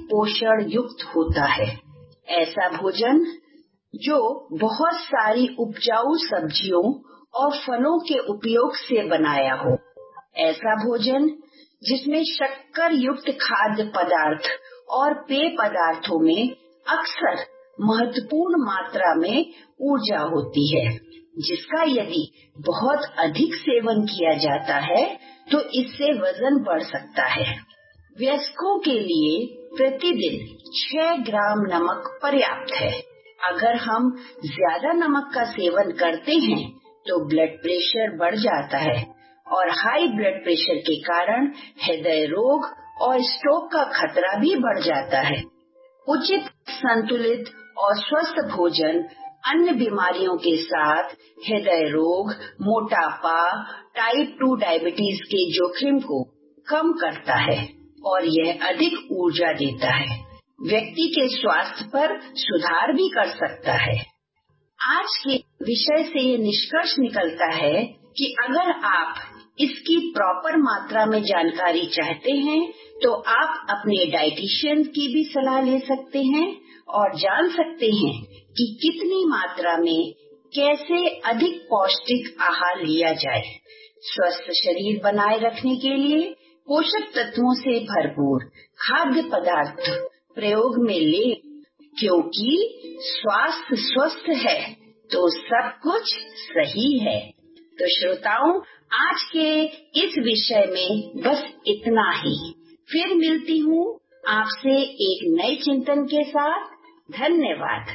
पोषण युक्त होता है। ऐसा भोजन जो बहुत सारी उपजाऊ सब्जियों और फलों के उपयोग से बनाया हो। ऐसा भोजन जिसमें शक्कर युक्त खाद्य पदार्थ और पेय पदार्थों में अक्सर महत्वपूर्ण मात्रा में ऊर्जा होती है, जिसका यदि बहुत अधिक सेवन किया जाता है तो इससे वजन बढ़ सकता है। वयस्कों के लिए प्रतिदिन 6 ग्राम नमक पर्याप्त है। अगर हम ज्यादा नमक का सेवन करते हैं तो ब्लड प्रेशर बढ़ जाता है और हाई ब्लड प्रेशर के कारण हृदय रोग और स्ट्रोक का खतरा भी बढ़ जाता है। उचित, संतुलित और स्वस्थ भोजन अन्य बीमारियों के साथ हृदय रोग, मोटापा, टाइप 2 डायबिटीज के जोखिम को कम करता है और यह अधिक ऊर्जा देता है। व्यक्ति के स्वास्थ्य पर सुधार भी कर सकता है। आज के विषय से ये निष्कर्ष निकलता है कि अगर आप इसकी प्रॉपर मात्रा में जानकारी चाहते हैं तो आप अपने डाइटिशियन की भी सलाह ले सकते हैं और जान सकते हैं कि कितनी मात्रा में कैसे अधिक पौष्टिक आहार लिया जाए। स्वस्थ शरीर बनाए रखने के लिए पोषक तत्वों से भरपूर खाद्य पदार्थ प्रयोग में ले, क्योंकि स्वास्थ्य स्वस्थ है तो सब कुछ सही है। तो श्रोताओं, आज के इस विषय में बस इतना ही। फिर मिलती हूँ आपसे एक नए चिंतन के साथ। धन्यवाद।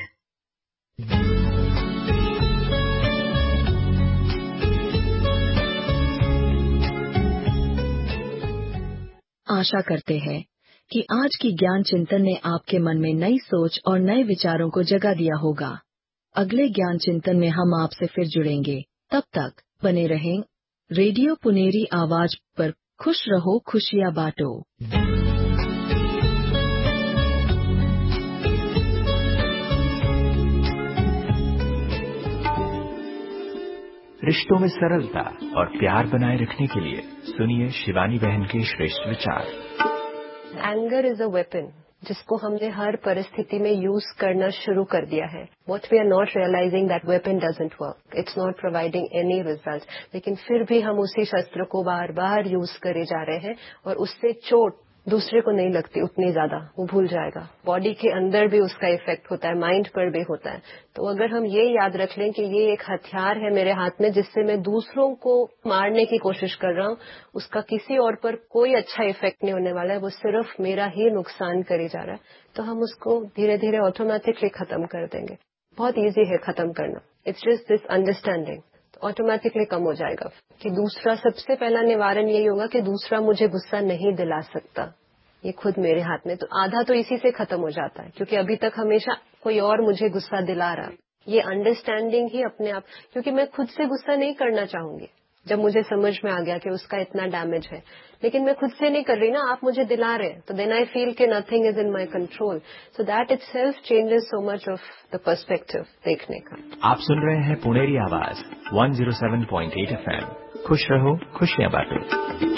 आशा करते हैं कि आज की ज्ञान चिंतन ने आपके मन में नई सोच और नए विचारों को जगा दिया होगा। अगले ज्ञान चिंतन में हम आपसे फिर जुड़ेंगे। तब तक बने रहें रेडियो पुनेरी आवाज पर। खुश रहो, खुशियाँ बांटो। रिश्तों में सरलता और प्यार बनाए रखने के लिए सुनिए शिवानी बहन के श्रेष्ठ विचार। एंगर इज अ वेपन जिसको हमने हर परिस्थिति में यूज करना शुरू कर दिया है। What we are not realizing that weapon doesn't work. It's not providing any results. लेकिन फिर भी हम उसी शस्त्र को बार बार यूज करे जा रहे हैं और उससे चोट दूसरे को नहीं लगती उतनी ज्यादा, वो भूल जाएगा। बॉडी के अंदर भी उसका इफेक्ट होता है, माइंड पर भी होता है। तो अगर हम ये याद रख लें कि ये एक हथियार है मेरे हाथ में जिससे मैं दूसरों को मारने की कोशिश कर रहा हूँ, उसका किसी और पर कोई अच्छा इफेक्ट नहीं होने वाला है, वो सिर्फ मेरा ही नुकसान करे जा रहा है, तो हम उसको धीरे धीरे ऑटोमेटिकली खत्म कर देंगे। बहुत इजी है खत्म करना। इट्स जस्ट दिस अंडरस्टैंडिंग, तो ऑटोमेटिकली कम हो जाएगा। कि दूसरा, सबसे पहला निवारण यही होगा कि दूसरा मुझे गुस्सा नहीं दिला सकता, ये खुद मेरे हाथ में। तो आधा तो इसी से खत्म हो जाता है, क्योंकि अभी तक हमेशा कोई और मुझे गुस्सा दिला रहा। ये अंडरस्टैंडिंग ही अपने आप, क्योंकि मैं खुद से गुस्सा नहीं करना चाहूंगी जब मुझे समझ में आ गया कि उसका इतना डैमेज है, लेकिन मैं खुद से नहीं कर रही ना, आप मुझे दिला रहे हैं, तो देन आई फील कि nothing is in my control. So that itself changes so much of the perspective देखने का। आप सुन रहे हैं पुनेरी आवाज 107.8 FM। खुश रहो, खुशियाँ बांटो।